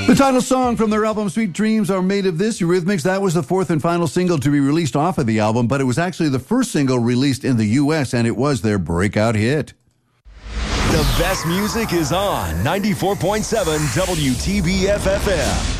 The title song from their album Sweet Dreams Are Made of This, Eurythmics, that was the fourth and final single to be released off of the album, but it was actually the first single released in the U.S., and it was their breakout hit. The best music is on 94.7 WTBF-FM.